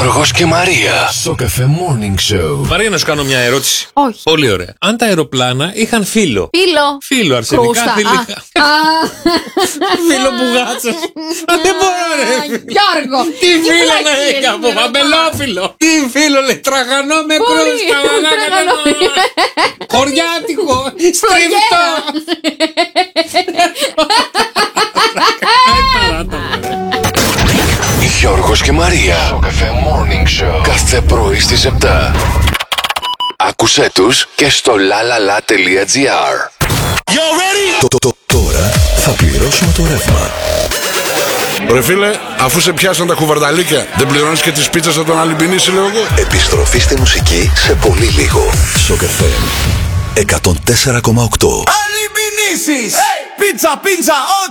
Γιώργος και Μαρία. Σοκαφέ Morning Show. Μαρία, να σου κάνω μια ερώτηση. Όχι. Πολύ ωραία. Αν τα αεροπλάνα είχαν φύλλο. Φύλλο, αρσενικά, Κρούστα. θηλυκά. Φύλλο μπουγάτσας. Δεν μπορώ, ρε. Γιώργο. Τι φύλλο να έχει από αμπελόφυλλο. Τι φύλλο λέει, τραγανό με κρούστα. Χωριάτικο, στριφτό. Γιώργος και Μαρία. Σοκαφέ Morning Show. Κάθε πρωί στις 7. Άκουσέ τους και στο lalala.gr. Τώρα θα πληρώσουμε το ρεύμα. Ρε φίλε, αφού σε πιάσαν τα κουβαρνταλίκια, δεν πληρώνεις και τις πίτσες από τον Αλυμπινίση, λέω εγώ. Επιστροφή στη μουσική σε πολύ λίγο. Σοκαφέ 104,8. Αλυμπινίσεις! Πίτσα, πίτσα,